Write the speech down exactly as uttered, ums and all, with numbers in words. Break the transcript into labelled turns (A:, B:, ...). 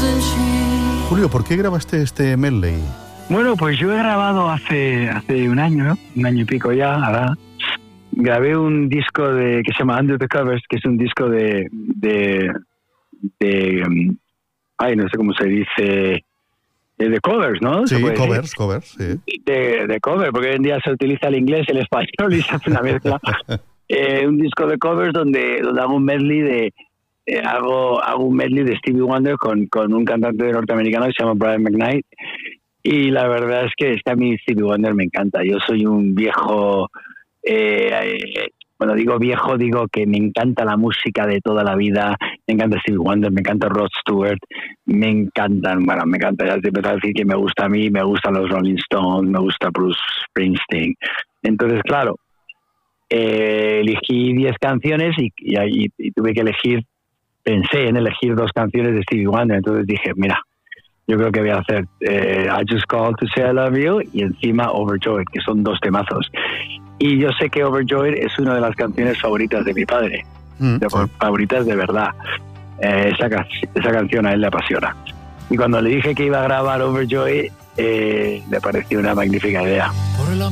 A: Julio, ¿por qué grabaste este medley?
B: Bueno, pues yo he grabado hace hace un año, ¿no? un año y pico ya, ahora. Grabé un disco de que se llama Under the Covers, que es un disco de de, de um, ay, no sé cómo se dice, de, de covers, ¿no?
A: Sí, covers,
B: decir?
A: covers, sí.
B: De, de cover, porque hoy en día se utiliza el inglés y el español y se hace una mezcla. eh, un disco de covers donde, donde hago un medley de eh, hago hago un medley de Stevie Wonder con con un cantante norteamericano que se llama Brian McKnight. Y la verdad es que este a mí Stevie Wonder me encanta. Yo soy un viejo, eh, eh, bueno, digo viejo, digo que me encanta la música de toda la vida. Me encanta Stevie Wonder, me encanta Rod Stewart, me encantan, bueno, me encanta, ya te empezar a decir que me gusta a mí, me gustan los Rolling Stones, me gusta Bruce Springsteen. Entonces, claro, eh, elegí diez canciones y, y, y, y tuve que elegir, pensé en elegir dos canciones de Stevie Wonder. Entonces dije, mira, yo creo que voy a hacer eh, I Just Called to Say I Love You y encima Overjoyed, que son dos temazos. Y yo sé que Overjoyed es una de las canciones favoritas de mi padre, mm, de, sí. favoritas de verdad. Eh, esa, esa canción a él le apasiona. Y cuando le dije que iba a grabar Overjoyed, eh, le pareció una magnífica idea.